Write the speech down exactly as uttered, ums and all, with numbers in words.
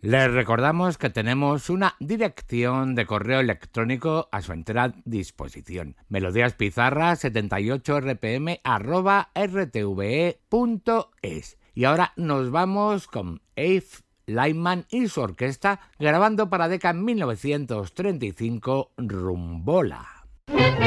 Les recordamos que tenemos una dirección de correo electrónico a su entera disposición. melodíaspizarra setenta y ocho r p m arroba r t v e punto es. Y ahora nos vamos con Ave Lyman y su orquesta grabando para Decca en mil novecientos treinta y cinco Rumbola.